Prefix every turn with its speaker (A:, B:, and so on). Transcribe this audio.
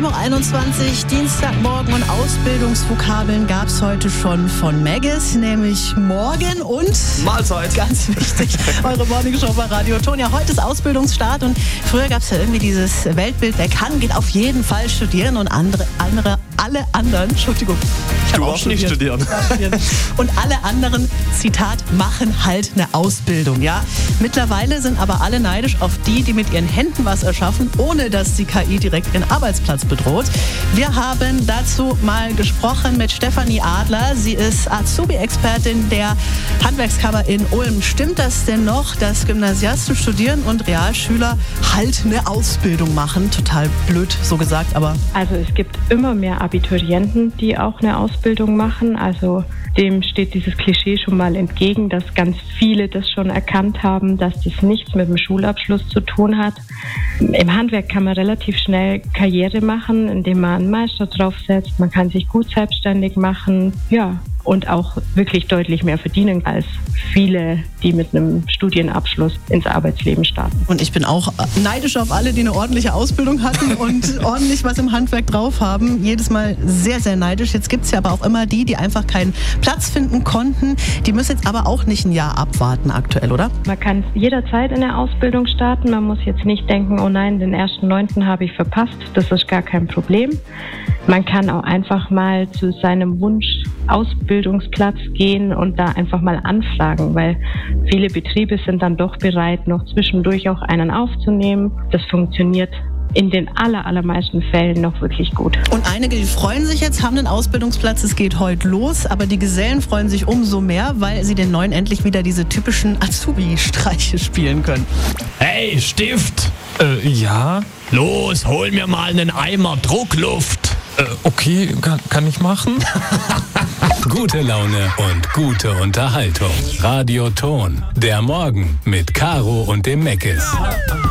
A: 7.21 Uhr, Dienstagmorgen, und Ausbildungsvokabeln gab es heute schon von Maggis, nämlich morgen und
B: Mahlzeit.
A: Ganz wichtig, eure Morningshow bei Radio Ton. Ja, heute ist Ausbildungsstart und früher gab es ja irgendwie dieses Weltbild, wer kann, geht auf jeden Fall studieren, und alle anderen, Entschuldigung.
B: Du auch nicht studieren.
A: Und alle anderen, Zitat, machen halt eine Ausbildung, ja. Mittlerweile sind aber alle neidisch auf die mit ihren Händen was erschaffen, ohne dass die KI direkt ihren Arbeitsplatz bedroht. Wir haben dazu mal gesprochen mit Stefanie Adler. Sie ist Azubi-Expertin der Handwerkskammer in Ulm. Stimmt das denn noch, dass Gymnasiasten studieren und Realschüler halt eine Ausbildung machen? Total blöd so gesagt, aber...
C: Also es gibt immer mehr Abiturienten, die auch eine Ausbildung machen. Also dem steht dieses Klischee schon mal entgegen, dass ganz viele das schon erkannt haben, dass das nichts mit dem Schulabschluss zu tun hat. Im Handwerk kann man relativ schnell Karriere machen, indem man einen Meister draufsetzt. Man kann sich gut selbstständig machen, ja, und auch wirklich deutlich mehr verdienen als viele, die mit einem Studienabschluss ins Arbeitsleben starten.
A: Und ich bin auch neidisch auf alle, die eine ordentliche Ausbildung hatten und ordentlich was im Handwerk drauf haben. Jedes Mal sehr, sehr neidisch. Jetzt gibt es ja aber auch immer die einfach keinen Platz finden konnten. Die müssen jetzt aber auch nicht ein Jahr abwarten aktuell, oder?
C: Man kann jederzeit in der Ausbildung starten. Man muss jetzt nicht denken, oh nein, den 1.9. habe ich verpasst. Das ist gar kein Problem. Man kann auch einfach mal zu seinem Wunsch-Ausbildungsplatz gehen und da einfach mal anfragen, weil viele Betriebe sind dann doch bereit, noch zwischendurch auch einen aufzunehmen. Das funktioniert in den allermeisten Fällen noch wirklich gut.
A: Und einige, die freuen sich jetzt, haben einen Ausbildungsplatz, es geht heute los, aber die Gesellen freuen sich umso mehr, weil sie den Neuen endlich wieder diese typischen Azubi-Streiche spielen können.
B: Hey, Stift!
D: Ja?
B: Los, hol mir mal einen Eimer Druckluft.
D: Okay, kann ich machen?
E: Gute Laune und gute Unterhaltung. Radio Ton. Der Morgen mit Caro und dem Maggis.